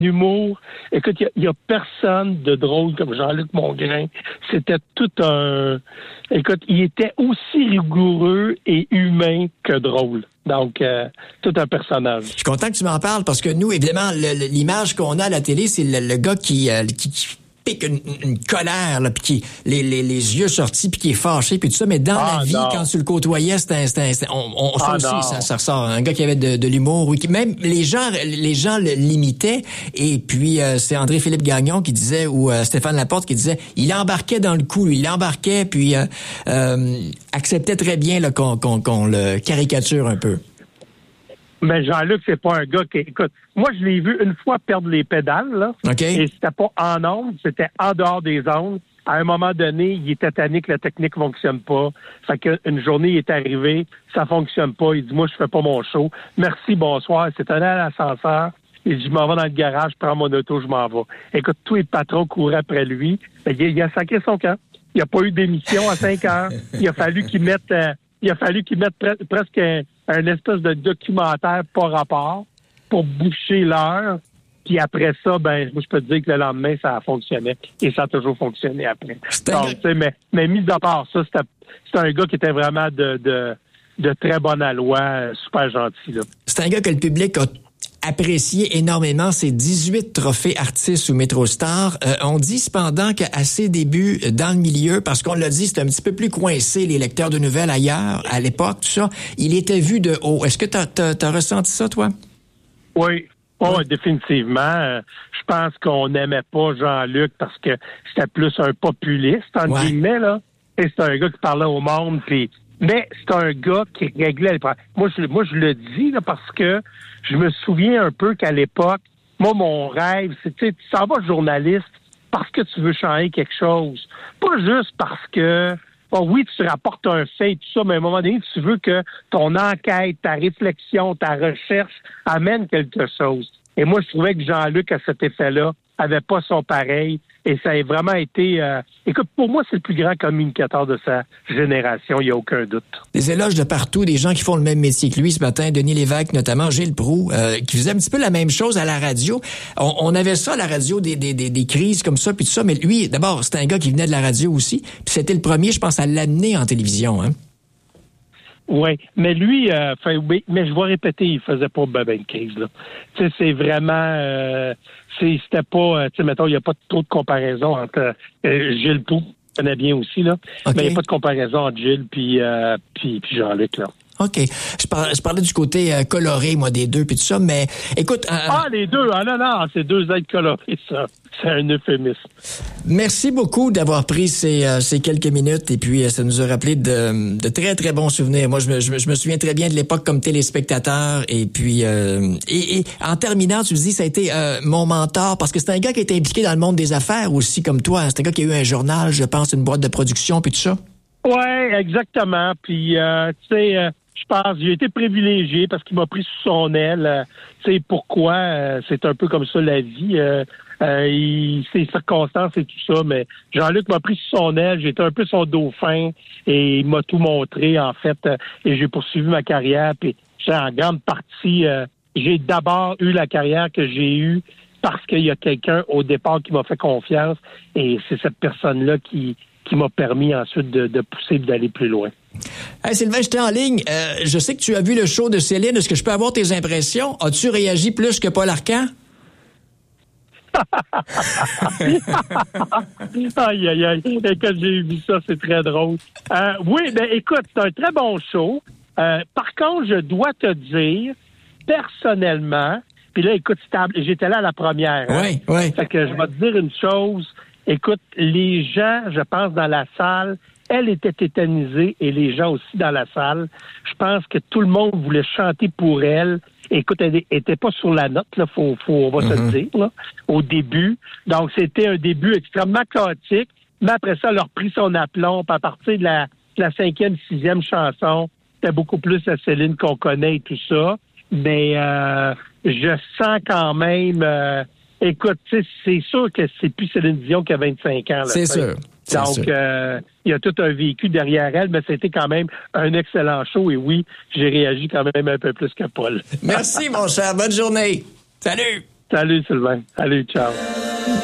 L'humour. Écoute, il y a personne de drôle comme Jean-Luc Mongrain. C'était tout un... Écoute, il était aussi rigoureux et humain que drôle. Donc, tout un personnage. Je suis content que tu m'en parles parce que nous, évidemment, l'image qu'on a à la télé, c'est le gars qui pique une colère, là, puis qui les yeux sortis, puis qui est fâché, puis tout ça. Mais dans la vie, quand tu le côtoyais, ça aussi, ça ressort. Un gars qui avait de l'humour, oui, qui même les gens l'imitaient. Et puis c'est André-Philippe Gagnon qui disait, ou Stéphane Laporte qui disait, il embarquait dans le coup, puis acceptait très bien là, qu'on le caricature un peu. Mais Jean-Luc, c'est pas un gars qui... Écoute, moi, je l'ai vu une fois perdre les pédales, là. OK. Et c'était pas en ondes, c'était en dehors des ondes. À un moment donné, il était tanné que la technique fonctionne pas. Fait qu'une journée, il est arrivé, ça fonctionne pas. Il dit, moi, je fais pas mon show. Merci, bonsoir. C'est allé à l'ascenseur. Il dit, je m'en vais dans le garage, je prends mon auto, je m'en vais. Écoute, tous les patrons couraient après lui. Il a sacré son camp. Il n'y a pas eu d'émission à 5 heures. Il a fallu qu'il mette presque un espèce de documentaire pas rapport pour boucher l'heure. Puis après ça, moi, je peux te dire que le lendemain, ça a fonctionné. Et ça a toujours fonctionné après. Donc, mais mis à part ça, c'était un gars qui était vraiment de très bonne aloi, super gentil, là. C'est un gars que le public a apprécié énormément, ses 18 trophées artistes ou MétroStar. On dit cependant qu'à ses débuts dans le milieu, parce qu'on l'a dit, c'était un petit peu plus coincé, les lecteurs de nouvelles ailleurs, à l'époque, tout ça, il était vu de haut. Est-ce que t'as ressenti ça, toi? Oui. Oh, définitivement. Je pense qu'on n'aimait pas Jean-Luc parce que c'était plus un populiste, entre guillemets, là. Et c'est un gars qui parlait au monde, mais c'est un gars qui réglait les problèmes. Moi, je le dis là, parce que je me souviens un peu qu'à l'époque, moi, mon rêve, c'est, tu s'en vas journaliste parce que tu veux changer quelque chose. Pas juste parce que, oui, tu rapportes un fait et tout ça, mais à un moment donné, tu veux que ton enquête, ta réflexion, ta recherche amène quelque chose. Et moi, je trouvais que Jean-Luc, à cet effet-là, avait pas son pareil. Et ça a vraiment été... écoute, pour moi, c'est le plus grand communicateur de sa génération, il n'y a aucun doute. Des éloges de partout, des gens qui font le même métier que lui ce matin, Denis Lévesque notamment, Gilles Proulx, qui faisait un petit peu la même chose à la radio. On avait ça à la radio, des crises comme ça, puis tout ça, mais lui, d'abord, c'était un gars qui venait de la radio aussi, puis c'était le premier, je pense, à l'amener en télévision, hein. Oui, mais lui, mais je vais répéter, il faisait pas de crise, là. Tu sais, c'est vraiment... c'était pas... tu sais, mettons, il n'y a pas trop de comparaison entre Gilles Proulx, je connais bien aussi, là, okay. Mais il n'y a pas de comparaison entre Gilles puis Jean-Luc, là. OK. Je parlais du côté coloré, moi, des deux, puis tout ça, mais écoute... les deux! Non, c'est deux êtres colorés, ça. C'est un euphémisme. Merci beaucoup d'avoir pris ces quelques minutes, et puis ça nous a rappelé de très, très bons souvenirs. Moi, je me souviens très bien de l'époque comme téléspectateur, et puis... et en terminant, tu me dis, ça a été mon mentor, parce que c'est un gars qui était impliqué dans le monde des affaires aussi, comme toi. C'est un gars qui a eu un journal, je pense, une boîte de production, puis tout ça. Ouais, exactement. Puis, tu sais... je pense, j'ai été privilégié parce qu'il m'a pris sous son aile. Tu sais pourquoi? C'est un peu comme ça la vie. Ses circonstances et tout ça, mais Jean-Luc m'a pris sous son aile. J'étais un peu son dauphin et il m'a tout montré, en fait. Et j'ai poursuivi ma carrière. Puis, en grande partie, j'ai d'abord eu la carrière que j'ai eue parce qu'il y a quelqu'un au départ qui m'a fait confiance. Et c'est cette personne-là qui m'a permis ensuite de pousser et d'aller plus loin. Hey Sylvain, j'étais en ligne. Je sais que tu as vu le show de Céline. Est-ce que je peux avoir tes impressions? As-tu réagi plus que Paul Arcand? Aïe, aïe, aïe. Et quand j'ai vu ça, c'est très drôle. Oui, écoute, c'est un très bon show. Par contre, je dois te dire, personnellement, puis là, écoute, j'étais là à la première. Oui, oui. Fait que je vais te dire une chose. Écoute, les gens, je pense, dans la salle, elle était tétanisée et les gens aussi dans la salle. Je pense que tout le monde voulait chanter pour elle. Écoute, elle était pas sur la note, là, on va se le dire, là, au début. Donc, c'était un début extrêmement chaotique. Mais après ça, elle a repris son aplomb. Puis à partir de la 5e, 6e chanson, c'était beaucoup plus la Céline qu'on connaît et tout ça. Mais je sens quand même... écoute, c'est sûr que c'est plus Céline Dion qui a 25 ans. Là, c'est sûr. Donc, il y a tout un vécu derrière elle, mais c'était quand même un excellent show. Et oui, j'ai réagi quand même un peu plus que Paul. Merci, mon cher. Bonne journée. Salut. Salut, Sylvain. Salut, ciao.